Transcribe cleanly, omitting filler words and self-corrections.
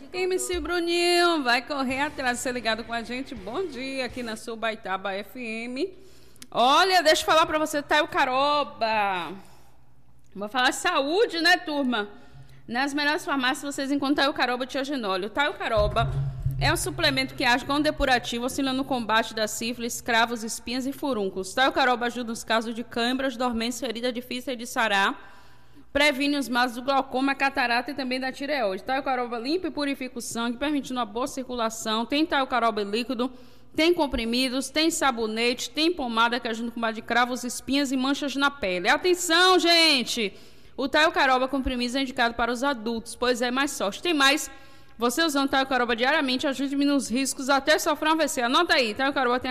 MC Bruninho, vai correr atrás, ser ligado com a gente. Bom dia aqui na Subaitaba FM. Olha, deixa eu falar pra você, Taio Caroba. Vou falar saúde, né, turma? Nas melhores farmácias vocês encontram Taio Caroba Tiogenóleo. Taio Caroba é um suplemento que age como depurativo, auxiliando no combate da sífilis, cravos, espinhas e furúnculos. Taio Caroba ajuda nos casos de câimbras, dormência, ferida difícil de sarar. Previne os males do glaucoma, catarata e também da tireoide. Taio Caroba limpa e purifica o sangue, permitindo uma boa circulação. Tem Taio Caroba líquido, tem comprimidos, tem sabonete, tem pomada que ajuda no combate de cravos, espinhas e manchas na pele. Atenção, gente! O Taio Caroba comprimidos é indicado para os adultos, pois é mais forte. Tem mais, você usando Taio Caroba diariamente ajuda a diminuir os riscos até sofrer um AVC. Anota aí, Taio Caroba tem